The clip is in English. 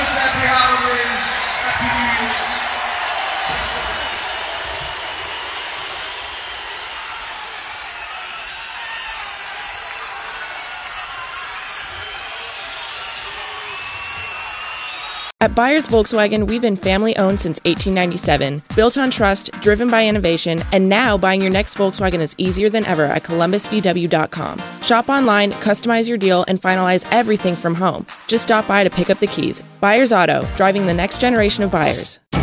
Christmas, happy holidays, happy New Year. At Byers Volkswagen, we've been family-owned since 1897, built on trust, driven by innovation, and now buying your next Volkswagen is easier than ever at columbusvw.com. Shop online, customize your deal, and finalize everything from home. Just stop by to pick up the keys. Byers Auto, driving the next generation of buyers.